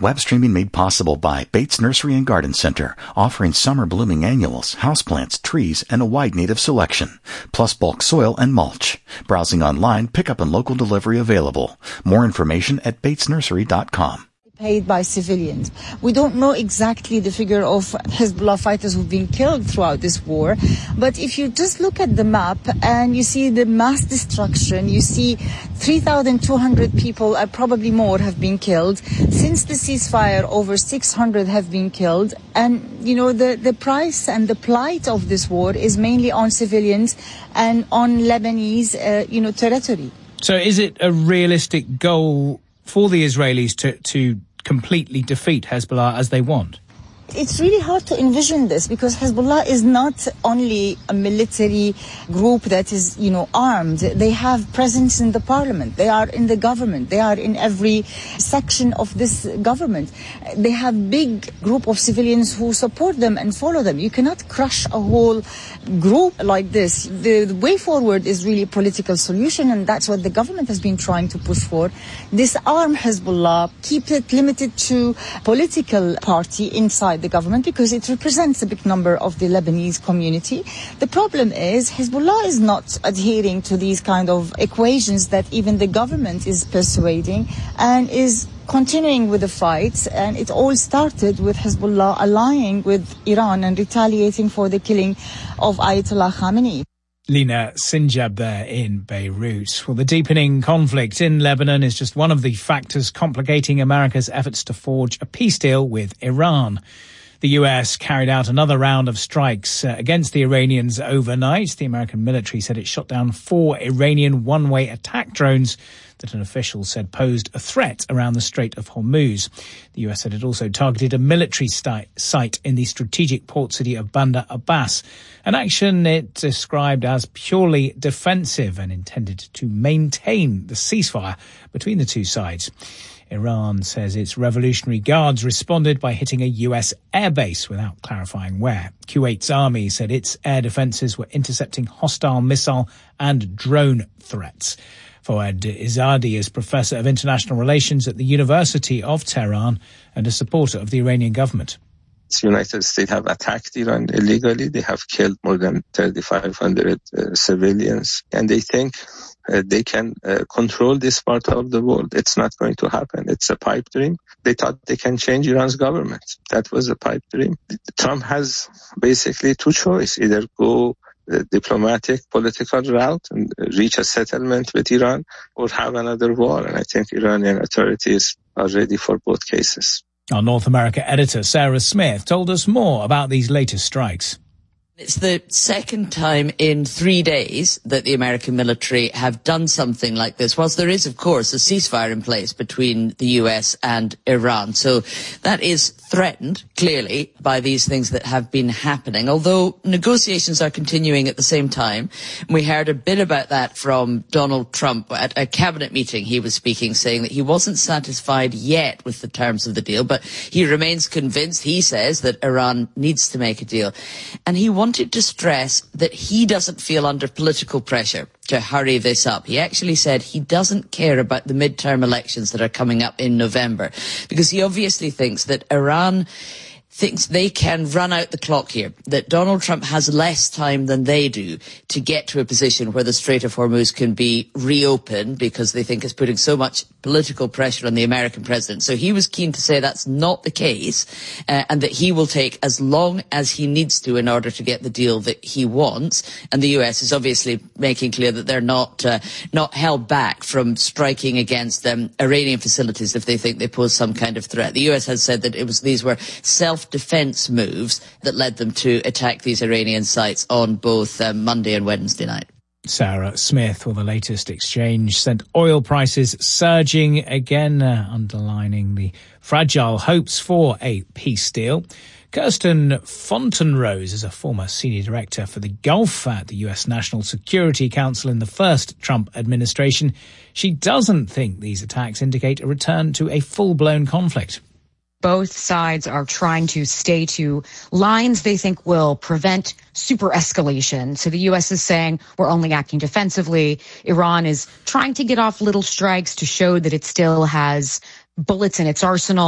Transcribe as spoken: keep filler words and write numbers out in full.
Web streaming made possible by Bates Nursery and Garden Center, offering summer blooming annuals, houseplants, trees, and a wide native selection, plus bulk soil and mulch. Browsing online, pickup and local delivery available. More information at bates nursery dot com. Paid by civilians. We don't know exactly the figure of Hezbollah fighters who've been killed throughout this war, but if you just look at the map and you see the mass destruction, you see three thousand two hundred people, uh, probably more, have been killed. Since the ceasefire, over six hundred have been killed, and you know the, the price and the plight of this war is mainly on civilians and on Lebanese uh, you know, territory. So is it a realistic goal for the Israelis to, to completely defeat Hezbollah as they want? It's really hard to envision this because Hezbollah is not only a military group that is, you know, armed. They have presence in the parliament. They are in the government. They are in every section of this government. They have big group of civilians who support them and follow them. You cannot crush a whole group like this. The, the way forward is really a political solution, and that's what the government has been trying to push for. Disarm Hezbollah, keep it limited to political party inside the government because it represents a big number of the Lebanese community. The problem is Hezbollah is not adhering to these kind of equations that even the government is persuading and is continuing with the fight. And it all started with Hezbollah allying with Iran and retaliating for the killing of Ayatollah Khamenei. Lina Sinjab there in Beirut. Well, the deepening conflict in Lebanon is just one of the factors complicating America's efforts to forge a peace deal with Iran. The U S carried out another round of strikes uh, against the Iranians overnight. The American military said it shot down four Iranian one-way attack drones that an official said posed a threat around the Strait of Hormuz. The U S said it also targeted a military sti- site in the strategic port city of Bandar Abbas, an action it described as purely defensive and intended to maintain the ceasefire between the two sides. Iran says its Revolutionary Guards responded by hitting a U S airbase without clarifying where. Kuwait's army said its air defences were intercepting hostile missile and drone threats. Fouad Izzadi is Professor of International Relations at the University of Tehran and a supporter of the Iranian government. The United States have attacked Iran illegally. They have killed more than thirty-five hundred uh, civilians, and they think uh, they can uh, control this part of the world. It's not going to happen. It's a pipe dream. They thought they can change Iran's government. That was a pipe dream. Trump has basically two choices: either go the diplomatic, political route and reach a settlement with Iran, or have another war. And I think Iranian authorities are ready for both cases. Our North America editor, Sarah Smith, told us more about these latest strikes. It's the second time in three days that the American military have done something like this, whilst there is, of course, a ceasefire in place between the U S and Iran. So that is threatened, clearly, by these things that have been happening, although negotiations are continuing at the same time. We heard a bit about that from Donald Trump at a cabinet meeting. He was speaking, saying that he wasn't satisfied yet with the terms of the deal, but he remains convinced, he says, that Iran needs to make a deal. And he wanted to stress that he doesn't feel under political pressure to hurry this up. He actually said he doesn't care about the midterm elections that are coming up in November, because he obviously thinks that Iran thinks they can run out the clock here, that Donald Trump has less time than they do to get to a position where the Strait of Hormuz can be reopened, because they think it's putting so much political pressure on the American president. So he was keen to say that's not the case, uh, and that he will take as long as he needs to in order to get the deal that he wants. And the U S is obviously making clear that they're not uh, not held back from striking against um, Iranian facilities if they think they pose some kind of threat. The U S has said that it was these were self defense moves that led them to attack these Iranian sites on both um, Monday and Wednesday night. Sarah Smith. Well, the latest exchange sent oil prices surging again, uh, underlining the fragile hopes for a peace deal. Kirsten Fontenrose is a former senior director for the Gulf at the U S National Security Council in the first Trump administration. She doesn't think these attacks indicate a return to a full-blown conflict. Both sides are trying to stay to lines they think will prevent super escalation. So the U S is saying we're only acting defensively. Iran is trying to get off little strikes to show that it still has bullets in its arsenal.